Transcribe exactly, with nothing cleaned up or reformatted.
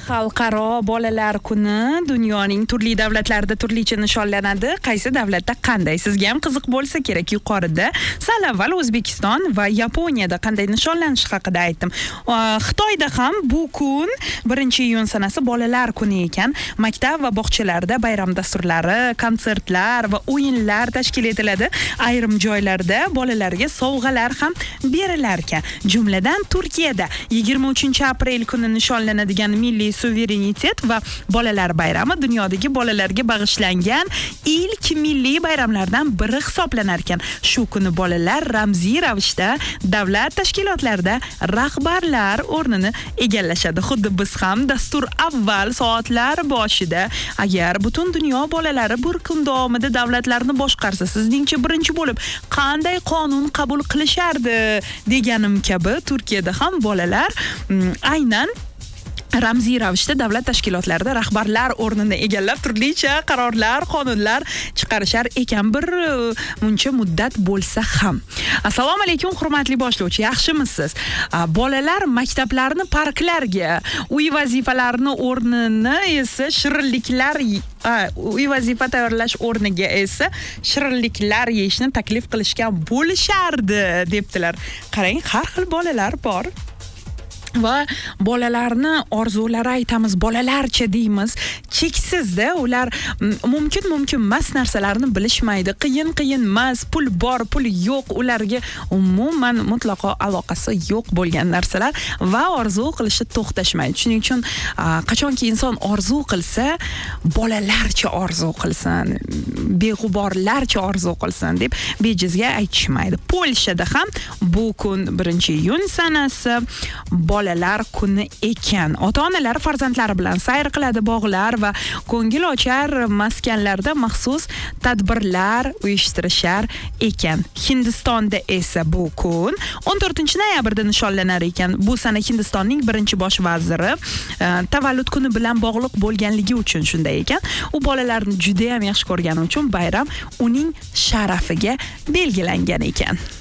Xalqaro bolalar kuni dunyoning turli davlatlarida turlicha nishonlanadi. Qaysi davlatda qanday? Sizga ham qiziq bo'lsa kerak. Yuqorida sal avval O'zbekiston va Yaponiyada qanday nishonlanishi haqida aytdim. Xitoyda ham bu kun birinchi iyun sanasi bolalar kuni ekan. Maktab va bog'chalarda bayram dasturlari, konsertlar va o'yinlar tashkil etiladi. Ayrim joylarda bolalarga sovg'alar ham berilar ekan. Jumladan Turkiyada yigirma uchinchi aprel kuni nishonlanadigan milliy suverenitet va bolalar bayrami dunyodagi bolalarga bag'ishlangan ilk milliy bayramlardan biri hisoblanar ekan. Shu kuni bolalar ramziy ravishda davlat tashkilotlarida rahbarlar o'rnini egallashadi. Xuddi biz ham dastur avval soatlar boshida agar butun dunyo bolalari bir kun davomida davlatlarni boshqarsa, sizningcha birinchi bo'lib qanday qonun qabul qilishardi deganim kabi Turkiyada ham bolalar aynan ramziy ravishda davlat tashkilotlarida rahbarlar o'rnini egallab turlicha qarorlar, qonunlar chiqarishar ekan bir muncha muddat bo'lsa ham. Assalomu alaykum hurmatli boshlovchi, yaxshimisiz? Bolalar maktablarni parklarga, uy vazifalarini o'rnini esa shirinliklar uy vazifa tayyorlash o'rniga esa shirinliklar yeyishni taklif qilishgan bo'lishardi debdilar. Qarang, har xil bolalar bor. Va bolalarni orzulari aytamiz, bolalarcha deymiz, cheksizda. Ular mumkin mumkin emas narsalarni bilishmaydi. Qiyin qiyin emas, pul bor, pul yo'q, ularga umuman mutlaqo aloqasi yo'q bo'lgan narsalar va orzu qilishni to'xtashmaydi. Shuning uchun qachonki inson orzu qilsa, bolalarcha orzu qilsin, beg'uborlarcha orzu qilsin deb bejizga aytishmaydi. Polshada ham bu kun birinchi iyun sanasi bolalar kuni ekan. Ota-onalar farzandlari bilan sayr qiladi, bog'lar va ko'ngil ochar maskanlarda maxsus tadbirlar uyushtirishar ekan. Hindistonda esa bu kun o'n to'rtinchi noyabrda nishonlanar ekan. Bu sana Hindistonning birinchi bosh vaziri tavallud kuni bilan bog'liq bo'lganligi uchun shunday ekan. U bolalarni juda ham yaxshi ko'rgani uchun bayram uning sharafiga belgilangan ekan.